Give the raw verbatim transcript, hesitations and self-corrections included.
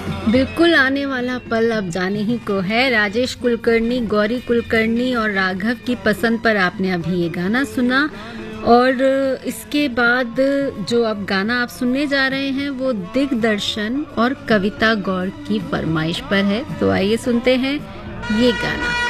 बिल्कुल आने वाला पल अब जाने ही को है। राजेश कुलकर्णी, गौरी कुलकर्णी और राघव की पसंद पर आपने अभी ये गाना सुना और इसके बाद जो अब गाना आप सुनने जा रहे हैं वो दिग्दर्शन और कविता गौर की फरमाइश पर है। तो आइए सुनते हैं ये गाना।